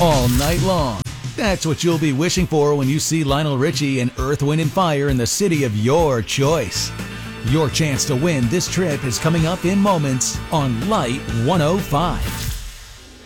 all night long. That's what you'll be wishing for when you see Lionel Richie and Earth, Wind & Fire in the city of your choice. Your chance to win this trip is coming up in moments on Light 105.